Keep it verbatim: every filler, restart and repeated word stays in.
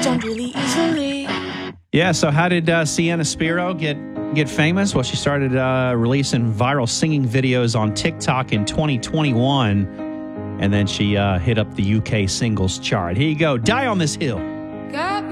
done really easily. Yeah, so how did uh, Sienna Spiro get get famous? Well, she started uh, releasing viral singing videos on TikTok in twenty twenty-one, and then she uh, hit up the U K singles chart. Here you go, Die on This Hill. Got